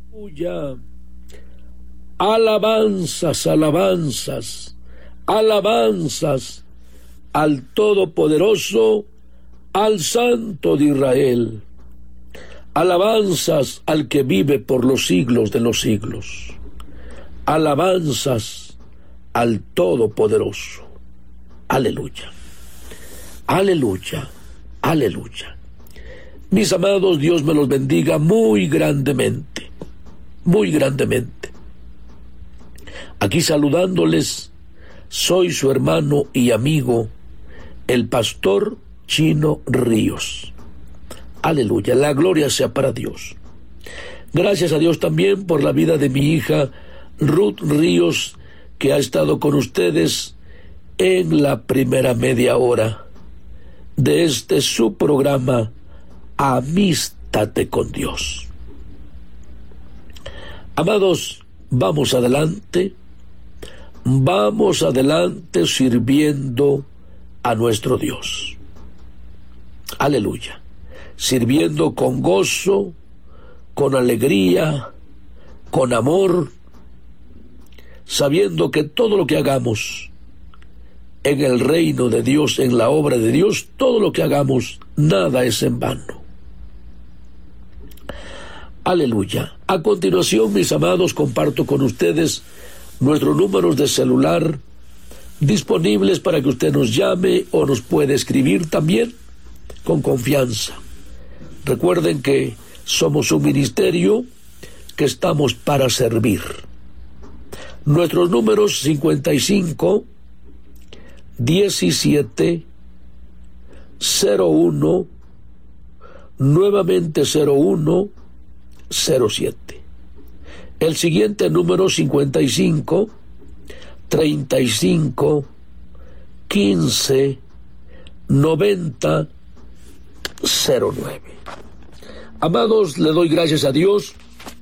Aleluya. Alabanzas, alabanzas, alabanzas al Todopoderoso, al Santo de Israel. Alabanzas al que vive por los siglos de los siglos. Alabanzas al Todopoderoso. Aleluya. Aleluya. Aleluya. Mis amados, Dios me los bendiga muy grandemente. Muy grandemente. Aquí saludándoles, soy su hermano y amigo, el pastor Chino Ríos. Aleluya, la gloria sea para Dios. Gracias a Dios también por la vida de mi hija Ruth Ríos, que ha estado con ustedes en la primera media hora de este su programa Amístate con Dios. Amados, vamos adelante sirviendo a nuestro Dios. Aleluya. Sirviendo con gozo, con alegría, con amor, sabiendo que todo lo que hagamos en el reino de Dios, en la obra de Dios, todo lo que hagamos, nada es en vano. Aleluya. A continuación, mis amados, comparto con ustedes nuestros números de celular disponibles para que usted nos llame o nos puede escribir también con confianza. Recuerden que somos un ministerio que estamos para servir. Nuestros números 55 17 01 nuevamente 01 07. El siguiente número 55 35 15 90 09. Amados, le doy gracias a Dios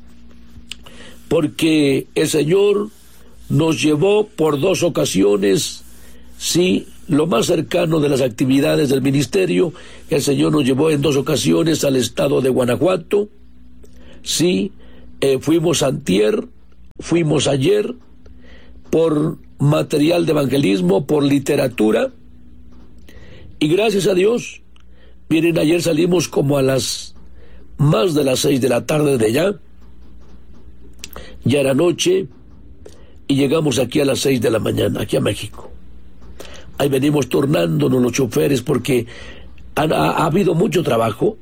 porque el Señor nos llevó por 2 ocasiones, sí, lo más cercano de las actividades del ministerio. El Señor nos llevó en 2 ocasiones al estado de Guanajuato, sí, fuimos antier, fuimos ayer, por material de evangelismo, por literatura, y gracias a Dios, miren, ayer salimos como a más de las 6 de la tarde de allá, ya era noche, y llegamos aquí a las 6 de la mañana, aquí a México. Ahí venimos tornándonos los choferes porque ha habido mucho trabajo,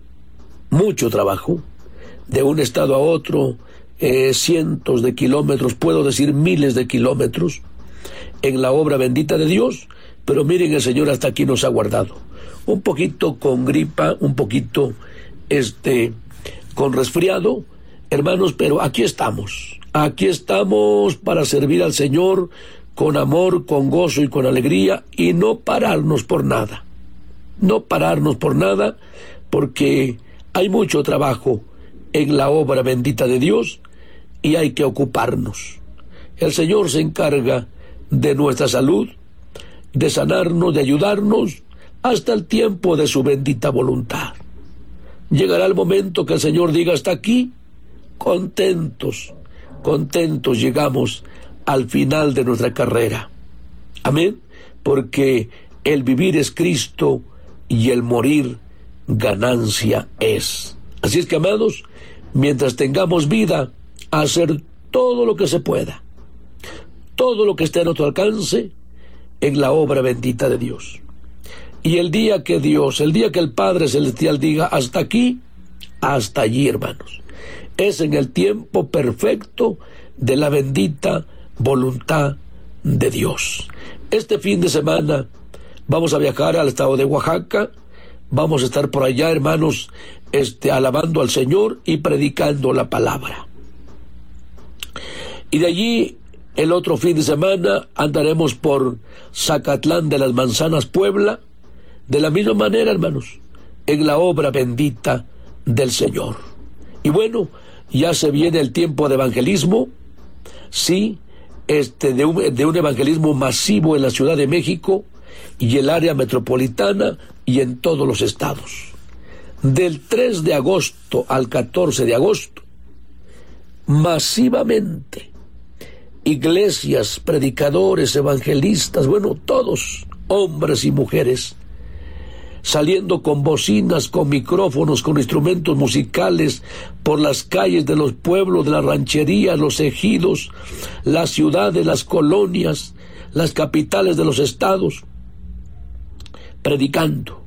de un estado a otro, cientos de kilómetros, puedo decir miles de kilómetros, en la obra bendita de Dios, pero miren, el Señor hasta aquí nos ha guardado. Un poquito con gripa, un poquito con resfriado, hermanos, pero aquí estamos para servir al Señor con amor, con gozo y con alegría, y no pararnos por nada, porque hay mucho trabajo en la obra bendita de Dios y hay que ocuparnos. El Señor se encarga de nuestra salud, de sanarnos, de ayudarnos hasta el tiempo de su bendita voluntad. Llegará el momento que el Señor diga hasta aquí, contentos llegamos al final de nuestra carrera. Amén, porque el vivir es Cristo y el morir ganancia es. Así es que, amados, mientras tengamos vida, hacer todo lo que se pueda, todo lo que esté a nuestro alcance en la obra bendita de Dios. Y el día que el Padre Celestial diga hasta aquí, hasta allí, hermanos, es en el tiempo perfecto de la bendita voluntad de Dios. Este fin de semana vamos a viajar al estado de Oaxaca, vamos a estar por allá, hermanos, alabando al Señor y predicando la palabra. Y de allí, el otro fin de semana, andaremos por Zacatlán de las Manzanas, Puebla, de la misma manera, hermanos, en la obra bendita del Señor. Y bueno, ya se viene el tiempo de evangelismo, sí, de un evangelismo masivo en la Ciudad de México y el área metropolitana y en todos los estados. Del 3 de agosto al 14 de agosto masivamente iglesias, predicadores, evangelistas, bueno, todos, hombres y mujeres, saliendo con bocinas, con micrófonos, con instrumentos musicales por las calles de los pueblos, de las rancherías, los ejidos, las ciudades, las colonias, las capitales de los estados, predicando.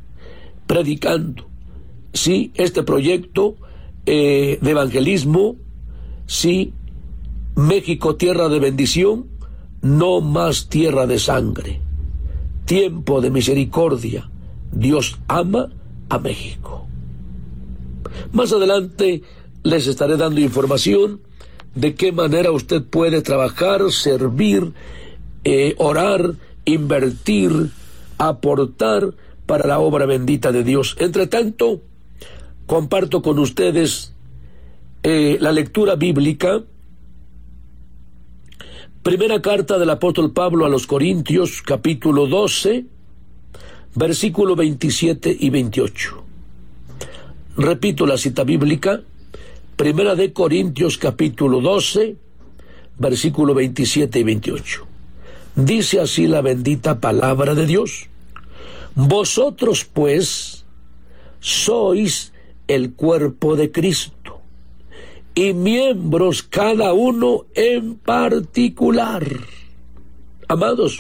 Sí, este proyecto de evangelismo, sí, México, tierra de bendición, no más tierra de sangre. Tiempo de misericordia. Dios ama a México. Más adelante les estaré dando información de qué manera usted puede trabajar, servir, orar, invertir, aportar para la obra bendita de Dios. Entre tanto, comparto con ustedes la lectura bíblica. Primera carta del apóstol Pablo a los Corintios, capítulo 12, versículo 27 y 28. Repito la cita bíblica. Primera de Corintios, capítulo 12, versículo 27 y 28. Dice así la bendita palabra de Dios: vosotros pues sois el cuerpo de Cristo, y miembros cada uno en particular. Amados,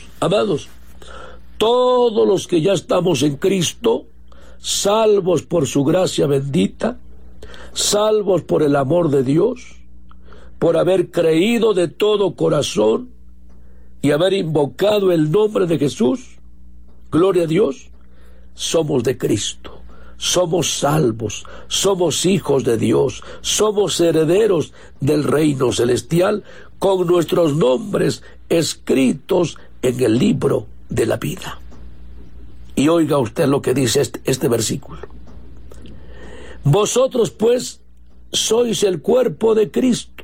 todos los que ya estamos en Cristo, salvos por su gracia bendita, salvos por el amor de Dios, por haber creído de todo corazón y haber invocado el nombre de Jesús, gloria a Dios, somos de Cristo. Somos salvos, somos hijos de Dios, somos herederos del reino celestial, con nuestros nombres escritos en el libro de la vida. Y oiga usted lo que dice este versículo: vosotros pues sois el cuerpo de Cristo,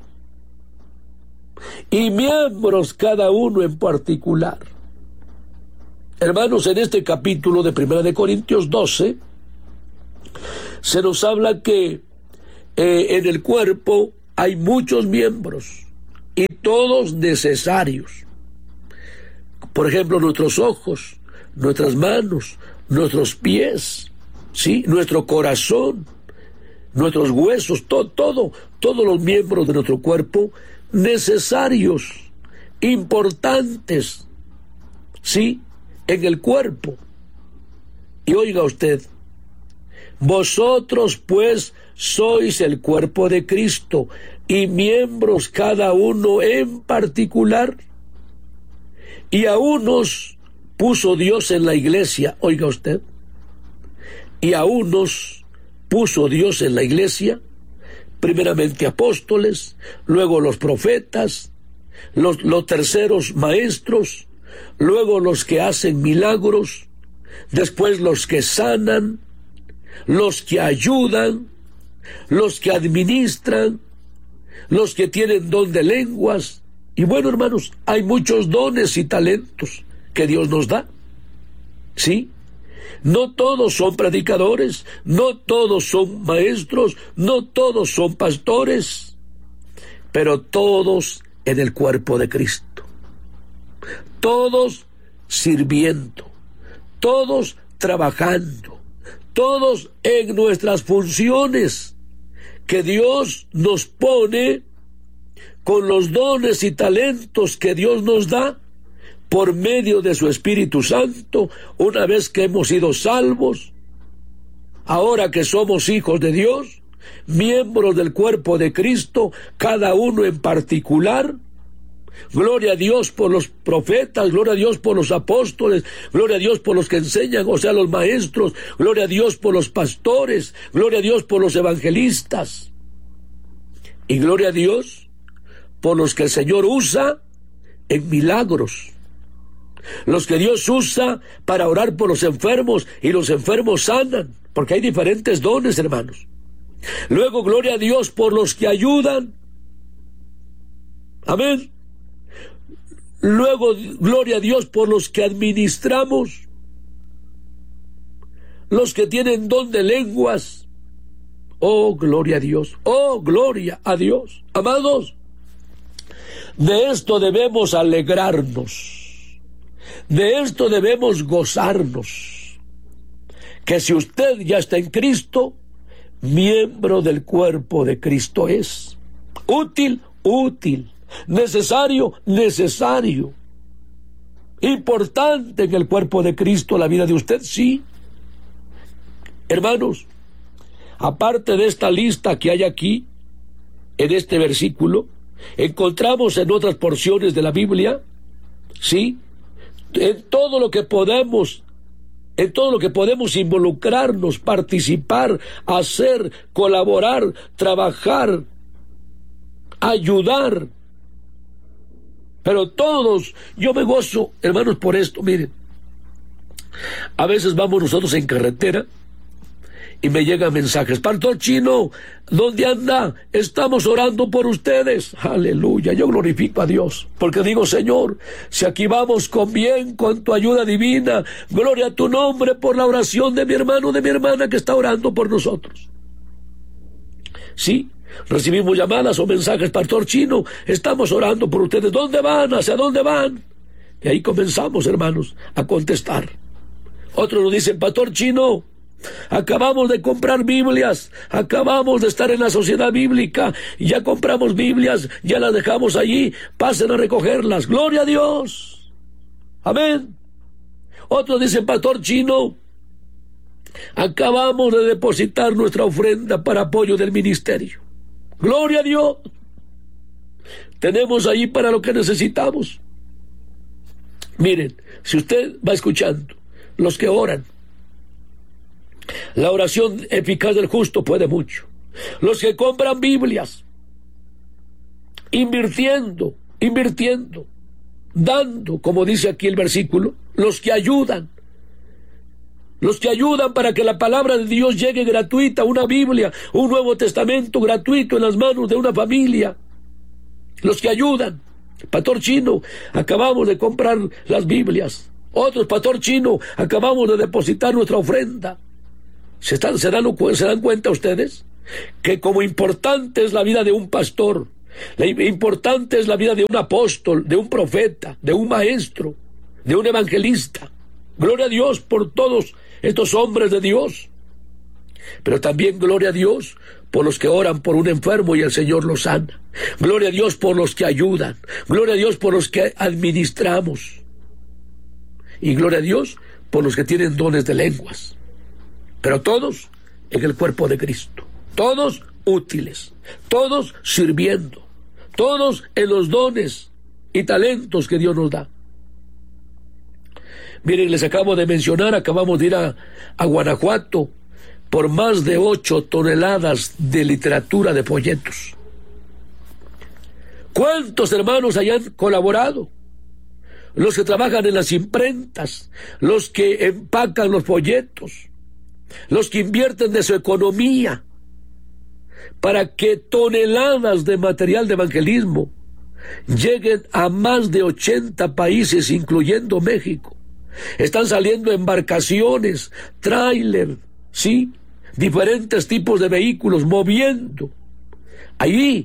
y miembros cada uno en particular. Hermanos, en este capítulo de 1 de Corintios 12, se nos habla que en el cuerpo hay muchos miembros y todos necesarios. Por ejemplo, nuestros ojos, nuestras manos, nuestros pies, ¿sí? Nuestro corazón, nuestros huesos, todos los miembros de nuestro cuerpo necesarios, importantes, ¿sí? En el cuerpo. Y oiga usted: vosotros pues sois el cuerpo de Cristo, y miembros cada uno en particular. Y a unos puso Dios en la iglesia, oiga usted, y a unos puso Dios en la iglesia, primeramente apóstoles, luego los profetas, los terceros maestros, luego los que hacen milagros, después los que sanan, los que ayudan, los que administran, los que tienen don de lenguas. Y bueno, hermanos, hay muchos dones y talentos que Dios nos da, ¿sí? No todos son predicadores, no todos son maestros, no todos son pastores, pero todos en el cuerpo de Cristo, todos sirviendo, todos trabajando, todos en nuestras funciones que Dios nos pone, con los dones y talentos que Dios nos da por medio de su Espíritu Santo, una vez que hemos sido salvos, ahora que somos hijos de Dios, miembros del cuerpo de Cristo, cada uno en particular. Gloria a Dios por los profetas, gloria a Dios por los apóstoles, gloria a Dios por los que enseñan, o sea, los maestros, gloria a Dios por los pastores, gloria a Dios por los evangelistas, y gloria a Dios por los que el Señor usa en milagros, los que Dios usa para orar por los enfermos y los enfermos sanan, porque hay diferentes dones, hermanos. Luego, gloria a Dios por los que ayudan, amén. Luego, gloria a Dios por los que administramos, los que tienen don de lenguas, Oh, gloria a Dios. Oh, gloria a Dios. Amados, de esto debemos alegrarnos. De esto debemos gozarnos. Que si usted ya está en Cristo, miembro del cuerpo de Cristo es. Útil, útil. Necesario, necesario. Importante en el cuerpo de Cristo la vida de usted, sí. Hermanos, aparte de esta lista que hay aquí, en este versículo, encontramos en otras porciones de la Biblia, sí, en todo lo que podemos involucrarnos, participar, hacer, colaborar, trabajar, ayudar. Pero todos, yo me gozo, hermanos, por esto. Miren, a veces vamos nosotros en carretera y me llegan mensajes: Pastor Chino, ¿dónde anda? Estamos orando por ustedes. Aleluya, yo glorifico a Dios, porque digo: Señor, si aquí vamos con bien, con tu ayuda divina, gloria a tu nombre por la oración de mi hermano, de mi hermana que está orando por nosotros. Sí, recibimos llamadas o mensajes: Pastor Chino, estamos orando por ustedes. ¿Dónde van? ¿Hacia dónde van? Y ahí comenzamos, hermanos, a contestar. Otros nos dicen: Pastor Chino, acabamos de comprar Biblias, acabamos de estar en la sociedad bíblica, ya compramos Biblias, ya las dejamos allí, pasen a recogerlas. Gloria a Dios. Amén. Otros dicen: Pastor Chino, acabamos de depositar nuestra ofrenda para apoyo del ministerio. Gloria a Dios. Tenemos ahí para lo que necesitamos. Miren, si usted va escuchando, los que oran, la oración eficaz del justo puede mucho. Los que compran Biblias, invirtiendo, dando, como dice aquí el versículo, los que ayudan para que la palabra de Dios llegue gratuita, una Biblia, un Nuevo Testamento gratuito en las manos de una familia. Los que ayudan. Pastor Chino, acabamos de comprar las Biblias. Otros: Pastor Chino, acabamos de depositar nuestra ofrenda. ¿Se dan cuenta ustedes? Que como importante es la vida de un pastor, importante es la vida de un apóstol, de un profeta, de un maestro, de un evangelista. Gloria a Dios por todos estos hombres de Dios. Pero también gloria a Dios por los que oran por un enfermo y el Señor los sana. Gloria a Dios por los que ayudan. Gloria a Dios por los que administramos. Y gloria a Dios por los que tienen dones de lenguas. Pero todos en el cuerpo de Cristo. Todos útiles. Todos sirviendo. Todos en los dones y talentos que Dios nos da. Miren, les acabo de mencionar, acabamos de ir a Guanajuato por más de 8 toneladas de literatura de folletos. ¿Cuántos hermanos hayan colaborado? Los que trabajan en las imprentas, los que empacan los folletos, los que invierten de su economía para que toneladas de material de evangelismo lleguen a más de 80 países, incluyendo México. Están saliendo embarcaciones, tráiler, sí, diferentes tipos de vehículos moviendo. Ahí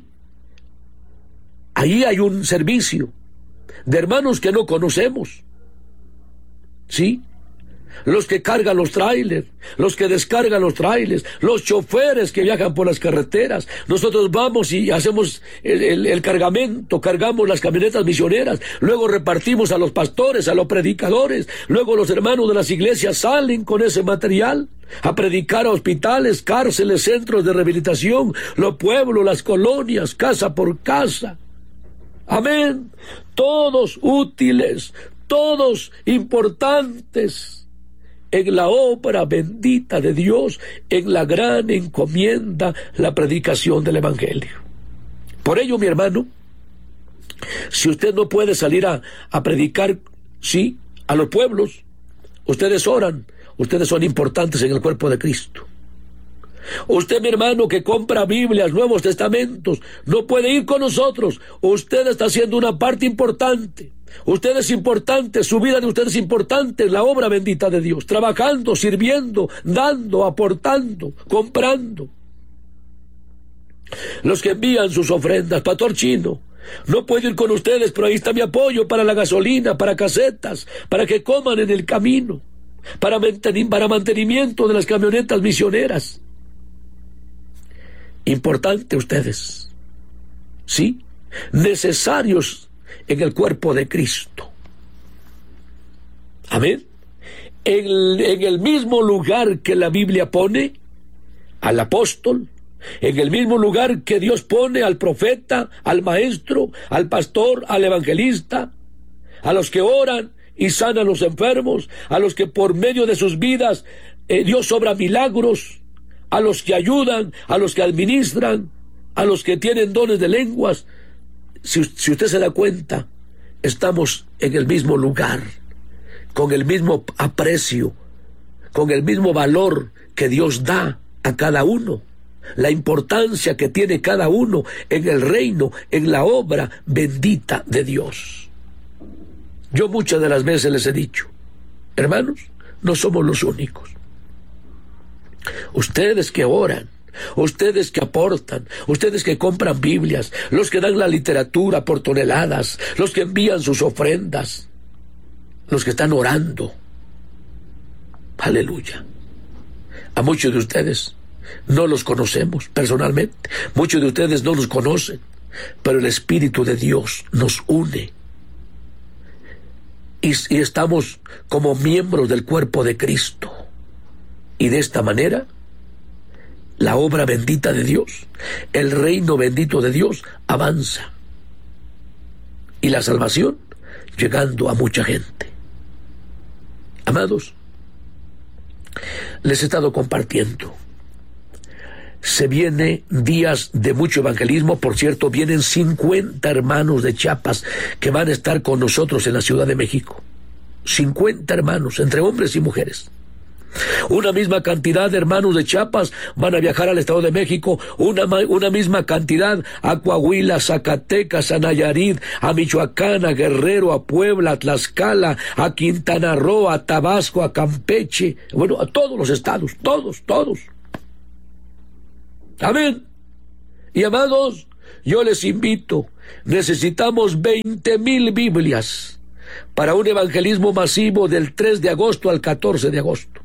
hay un servicio de hermanos que no conocemos, sí. Los que cargan los trailers, los que descargan los trailers, los choferes que viajan por las carreteras. Nosotros vamos y hacemos el cargamento, cargamos las camionetas misioneras, luego repartimos a los pastores, a los predicadores, luego los hermanos de las iglesias salen con ese material a predicar a hospitales, cárceles, centros de rehabilitación, los pueblos, las colonias, casa por casa. Amén. Todos útiles, todos importantes en la obra bendita de Dios, en la gran encomienda, la predicación del Evangelio. Por ello, mi hermano, si usted no puede salir a predicar, sí, a los pueblos, ustedes oran, ustedes son importantes en el cuerpo de Cristo. Usted, mi hermano, que compra Biblias, Nuevos Testamentos, no puede ir con nosotros. Usted está haciendo una parte importante. Usted es importante, su vida de usted es importante en la obra bendita de Dios, trabajando, sirviendo, dando, aportando, comprando. Los que envían sus ofrendas, Pastor Chino, no puedo ir con ustedes, pero ahí está mi apoyo para la gasolina, para casetas, para que coman en el camino, para mantenimiento de las camionetas misioneras. Importante ustedes, ¿sí? Necesarios en el cuerpo de Cristo. Amén. En el mismo lugar que la Biblia pone al apóstol, en el mismo lugar que Dios pone al profeta, al maestro, al pastor, al evangelista, a los que oran y sanan a los enfermos, a los que por medio de sus vidas Dios obra milagros, a los que ayudan, a los que administran, a los que tienen dones de lenguas. Si usted se da cuenta, estamos en el mismo lugar, con el mismo aprecio, con el mismo valor que Dios da a cada uno, la importancia que tiene cada uno en el reino, en la obra bendita de Dios. Yo muchas de las veces les he dicho, hermanos, no somos los únicos. Ustedes que oran, ustedes que aportan, ustedes que compran Biblias, los que dan la literatura por toneladas, los que envían sus ofrendas, los que están orando. Aleluya. A muchos de ustedes no los conocemos personalmente, muchos de ustedes no nos conocen, pero el Espíritu de Dios nos une y estamos como miembros del cuerpo de Cristo, y de esta manera la obra bendita de Dios, el reino bendito de Dios avanza, y la salvación llegando a mucha gente. Amados, les he estado compartiendo. Se viene días de mucho evangelismo. Por cierto, vienen 50 hermanos de Chiapas que van a estar con nosotros en la Ciudad de México. 50 hermanos, entre hombres y mujeres. Una misma cantidad de hermanos de Chiapas van a viajar al Estado de México, una misma cantidad a Coahuila, a Zacatecas, a Nayarit, a Michoacán, a Guerrero, a Puebla, a Tlaxcala, a Quintana Roo, a Tabasco, a Campeche, bueno, a todos los estados, todos. Amén. Y amados, yo les invito, necesitamos 20,000 Biblias para un evangelismo masivo del 3 de agosto al 14 de agosto.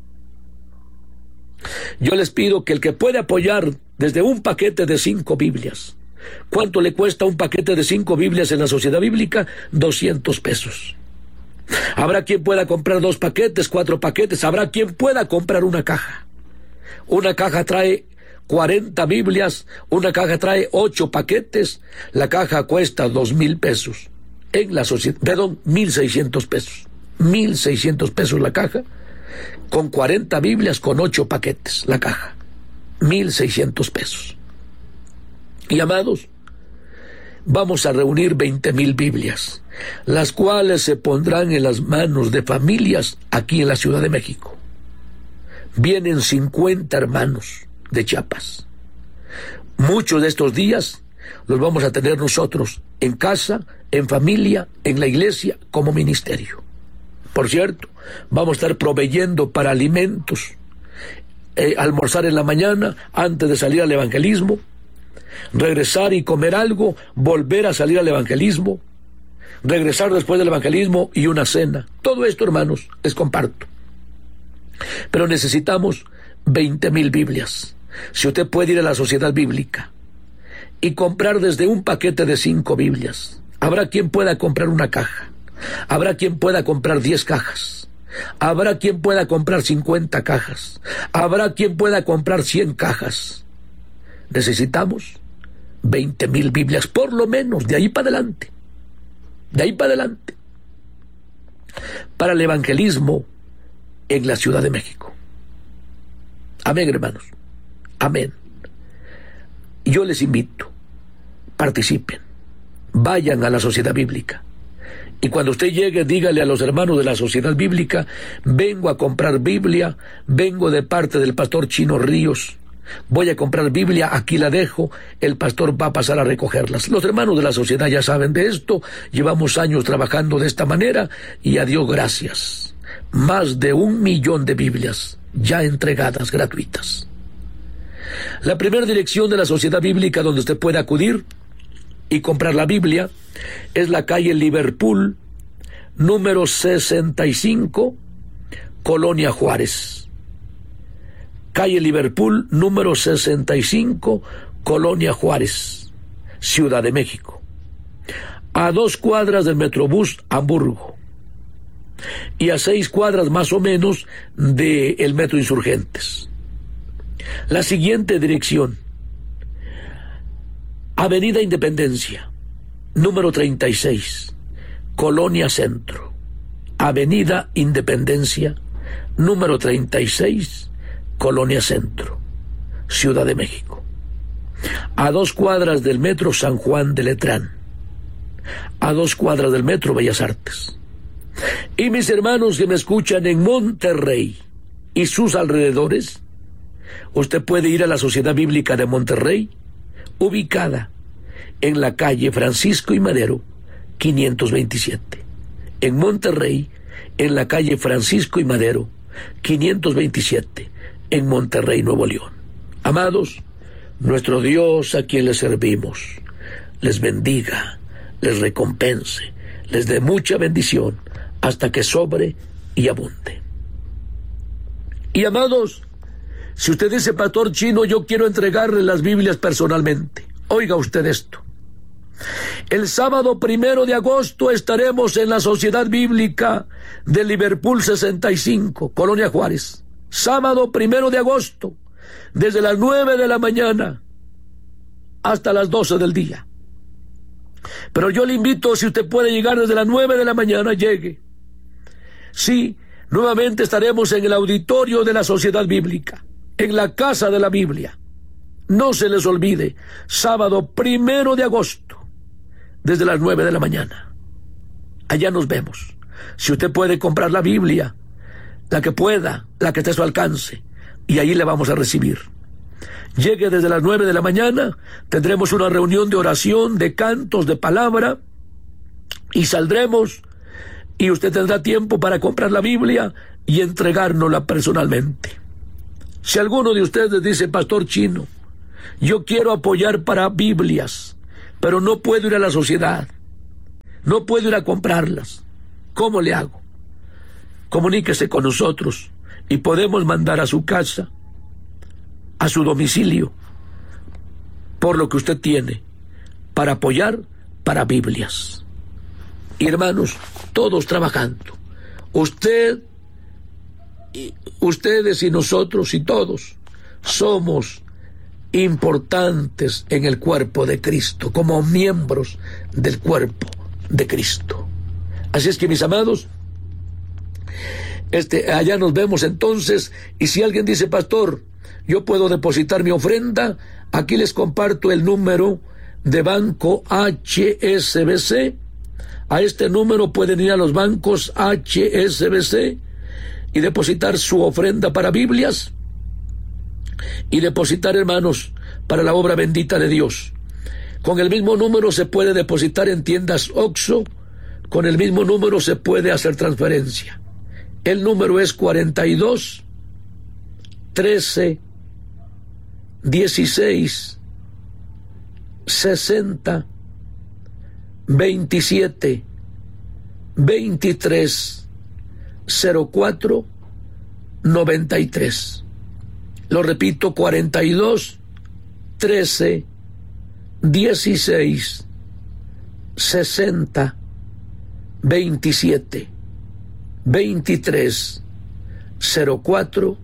Yo les pido que el que puede apoyar desde un paquete de 5 Biblias. ¿Cuánto le cuesta un paquete de 5 Biblias en la Sociedad Bíblica? 200 pesos. Habrá quien pueda comprar 2 paquetes, 4 paquetes, habrá quien pueda comprar una caja. Una caja trae 40 Biblias, una caja trae 8 paquetes, la caja cuesta 2,000 pesos. En la sociedad, 1,600 pesos. 1,600 pesos la caja, con 40 Biblias, con 8 paquetes, la caja. 1,600 pesos. Y amados, vamos a reunir 20,000 Biblias, las cuales se pondrán en las manos de familias aquí en la Ciudad de México. Vienen 50 hermanos de Chiapas. Muchos de estos días los vamos a tener nosotros en casa, en familia, en la iglesia, como ministerio. Por cierto, vamos a estar proveyendo para alimentos, almorzar en la mañana antes de salir al evangelismo, regresar y comer algo, volver a salir al evangelismo, regresar después del evangelismo y una cena. Todo esto, hermanos, les comparto. Pero necesitamos 20,000 Biblias. Si usted puede ir a la Sociedad Bíblica y comprar desde un paquete de 5 Biblias, habrá quien pueda comprar una caja, habrá quien pueda comprar 10 cajas, habrá quien pueda comprar 50 cajas, habrá quien pueda comprar 100 cajas. Necesitamos 20,000 Biblias, por lo menos, de ahí para adelante, para el evangelismo en la Ciudad de México. Amén, hermanos. Amén. Yo les invito, participen, vayan a la Sociedad Bíblica. Y cuando usted llegue, dígale a los hermanos de la Sociedad Bíblica: vengo a comprar Biblia, vengo de parte del pastor Chino Ríos, voy a comprar Biblia, aquí la dejo, el pastor va a pasar a recogerlas. Los hermanos de la sociedad ya saben de esto, llevamos años trabajando de esta manera, y a Dios gracias, más de 1 millón de Biblias ya entregadas gratuitas. La primera dirección de la Sociedad Bíblica donde usted puede acudir y comprar la Biblia es la calle Liverpool, número 65, Colonia Juárez. Calle Liverpool, número 65, Colonia Juárez, Ciudad de México. A 2 cuadras del Metrobús Hamburgo y a 6 cuadras más o menos del Metro Insurgentes. La siguiente dirección: Avenida Independencia, número 36, Colonia Centro. Avenida Independencia, número 36, Colonia Centro, Ciudad de México. A 2 cuadras del Metro San Juan de Letrán. A 2 cuadras del Metro Bellas Artes. Y mis hermanos que me escuchan en Monterrey y sus alrededores, usted puede ir a la Sociedad Bíblica de Monterrey, ubicada en la calle Francisco y Madero, 527. En Monterrey, en la calle Francisco y Madero, 527, en Monterrey, Nuevo León. Amados, nuestro Dios a quien le servimos, les bendiga, les recompense, les dé mucha bendición, hasta que sobre y abunde. Y amados, si usted dice: Pastor Chino, yo quiero entregarle las Biblias personalmente, oiga usted esto. El sábado 1 de agosto estaremos en la Sociedad Bíblica de Liverpool 65, Colonia Juárez. Sábado 1 de agosto, desde las 9 de la mañana hasta las 12 del día. Pero yo le invito, si usted puede llegar desde las 9 de la mañana, llegue. Sí, nuevamente estaremos en el auditorio de la Sociedad Bíblica, en la Casa de la Biblia. No se les olvide, sábado 1 de agosto, desde las 9 de la mañana. Allá nos vemos. Si usted puede comprar la Biblia, la que pueda, la que esté a su alcance, y allí le vamos a recibir. Llegue desde las 9 de la mañana, tendremos una reunión de oración, de cantos, de palabra, y saldremos, y usted tendrá tiempo para comprar la Biblia y entregárnosla personalmente. Si alguno de ustedes dice: Pastor Chino, yo quiero apoyar para Biblias, pero no puedo ir a la sociedad, no puedo ir a comprarlas, ¿cómo le hago? Comuníquese con nosotros y podemos mandar a su casa, a su domicilio, por lo que usted tiene para apoyar para Biblias. Y hermanos, todos trabajando, ustedes y nosotros y todos somos importantes en el cuerpo de Cristo, como miembros del cuerpo de Cristo. Así es que, mis amados, allá nos vemos entonces. Y si alguien dice: Pastor, yo puedo depositar mi ofrenda, aquí les comparto el número de banco HSBC. A este número pueden ir a los bancos HSBC y depositar su ofrenda para Biblias y depositar, hermanos, para la obra bendita de Dios. Con el mismo número se puede depositar en tiendas OXXO, con el mismo número se puede hacer transferencia. El número es 42 13 16 60 27 23 04 93. Lo repito: 42 13 16 60 27 23 04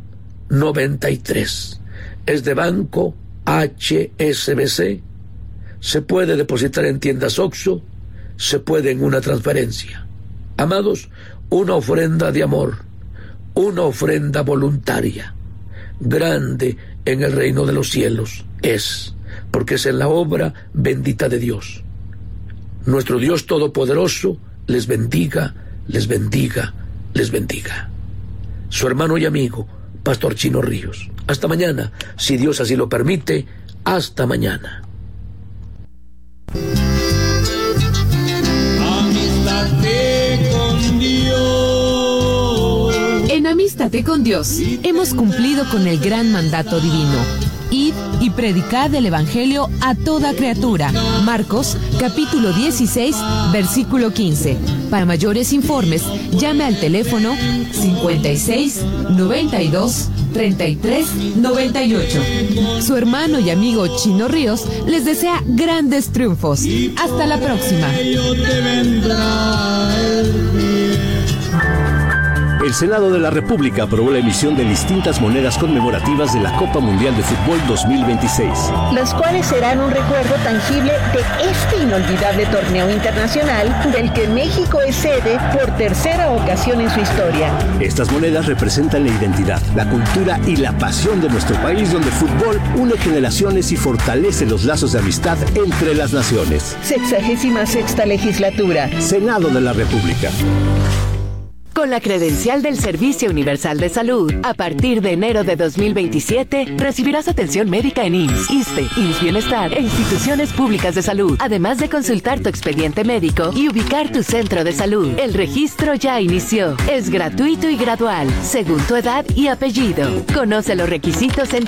93. Es de banco HSBC. Se puede depositar en tiendas OXXO, se puede en una transferencia. Amados, una ofrenda de amor, una ofrenda voluntaria, grande en el reino de los cielos es, porque es en la obra bendita de Dios. Nuestro Dios Todopoderoso les bendiga, les bendiga, les bendiga. Su hermano y amigo, Pastor Chino Ríos. Hasta mañana, si Dios así lo permite. Hasta mañana. Amístate con Dios. En Amístate con Dios hemos cumplido con el gran mandato divino: Id y predicad el Evangelio a toda criatura. Marcos, capítulo 16, versículo 15. Para mayores informes, llame al teléfono 56 92 33 98. Su hermano y amigo Chino Ríos les desea grandes triunfos. Hasta la próxima. El Senado de la República aprobó la emisión de distintas monedas conmemorativas de la Copa Mundial de Fútbol 2026. Las cuales serán un recuerdo tangible de este inolvidable torneo internacional del que México es sede por tercera ocasión en su historia. Estas monedas representan la identidad, la cultura y la pasión de nuestro país, donde el fútbol une generaciones y fortalece los lazos de amistad entre las naciones. 66ª legislatura. Senado de la República. Con la credencial del Servicio Universal de Salud, a partir de enero de 2027, recibirás atención médica en IMSS, ISSSTE, IMSS Bienestar e instituciones públicas de salud, además de consultar tu expediente médico y ubicar tu centro de salud. El registro ya inició. Es gratuito y gradual, según tu edad y apellido. Conoce los requisitos en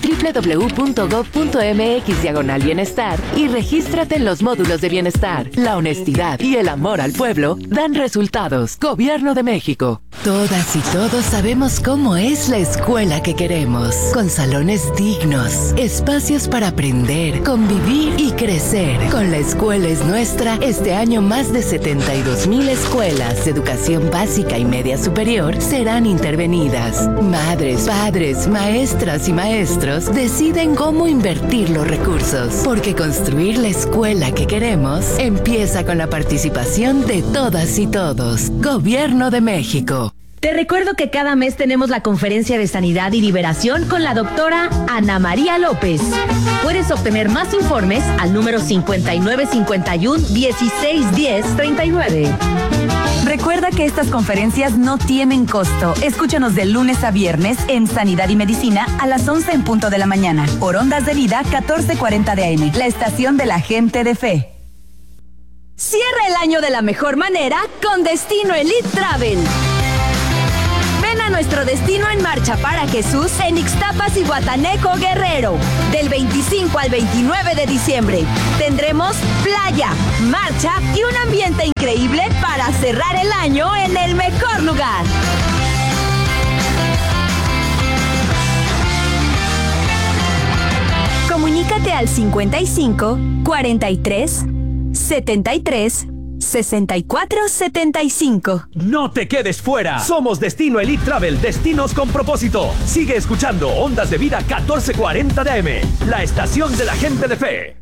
www.gov.mx/bienestar y regístrate en los módulos de bienestar. La honestidad y el amor al pueblo dan resultados. Gobierno de México. Todas y todos sabemos cómo es la escuela que queremos, con salones dignos, espacios para aprender, convivir y crecer. Con La Escuela es Nuestra, este año más de 72,000 escuelas de educación básica y media superior serán intervenidas. Madres, padres, maestras y maestros deciden cómo invertir los recursos, porque construir la escuela que queremos empieza con la participación de todas y todos. Gobierno de México. Te recuerdo que cada mes tenemos la conferencia de sanidad y liberación con la doctora Ana María López. Puedes obtener más informes al número 5951-1610-39. Recuerda que estas conferencias no tienen costo. Escúchanos de lunes a viernes en Sanidad y Medicina a las 11 en punto de la mañana. Por Ondas de Vida 1440 de AM, la estación de la gente de fe. Cierra el año de la mejor manera con Destino Elite Travel. Ven a nuestro Destino en Marcha para Jesús en Ixtapas y Guataneco, Guerrero. Del 25 al 29 de diciembre. Tendremos playa, marcha y un ambiente increíble para cerrar el año en el mejor lugar. Comunícate al 55 43 73 64 75. No te quedes fuera. Somos Destino Elite Travel, destinos con propósito. Sigue escuchando Ondas de Vida 1440 de AM, la estación de la gente de fe.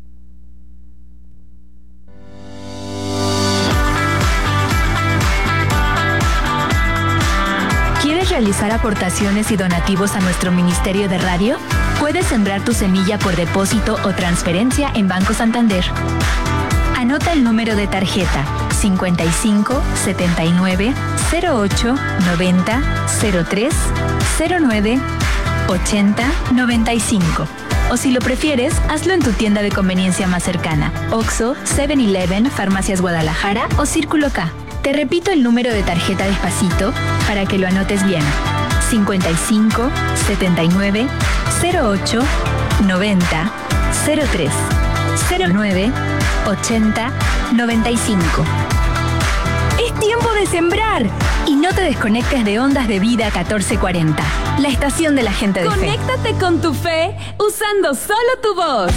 ¿Quieres realizar aportaciones y donativos a nuestro Ministerio de Radio? Puedes sembrar tu semilla por depósito o transferencia en Banco Santander. Anota el número de tarjeta 55 79 08 90 03 09 80 95. O si lo prefieres, hazlo en tu tienda de conveniencia más cercana: Oxxo, 7-Eleven, Farmacias Guadalajara o Círculo K. Te repito el número de tarjeta despacito para que lo anotes bien: 55 79 08 90 03 09 80 95. Es tiempo de sembrar. Y no te desconectes de Ondas de Vida 1440, la estación de la gente de fe. Conéctate con tu fe usando solo tu voz.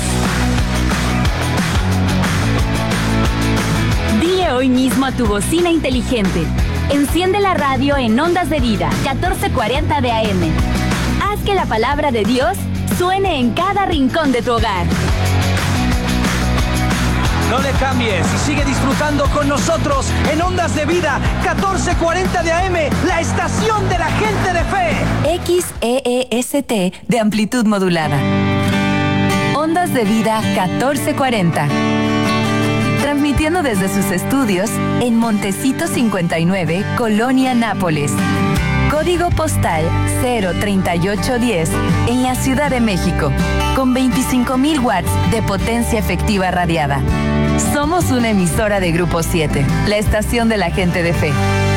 Dile hoy mismo a tu bocina inteligente: enciende la radio en Ondas de Vida 1440 de AM. Haz que la palabra de Dios suene en cada rincón de tu hogar. No le cambies y sigue disfrutando con nosotros en Ondas de Vida 1440 de AM, la estación de la gente de fe. XEEST de amplitud modulada. Ondas de Vida 1440. Transmitiendo desde sus estudios en Montecito 59, Colonia Nápoles. Código postal 03810 en la Ciudad de México, con 25,000 watts de potencia efectiva radiada. Somos una emisora de Grupo 7, la estación de la gente de fe.